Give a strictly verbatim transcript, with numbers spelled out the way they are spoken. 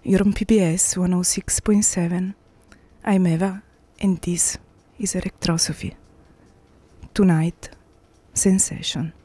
You're on P B S one oh six point seven. I'm Eva, and this is Electrosophy. Tonight, Sensation.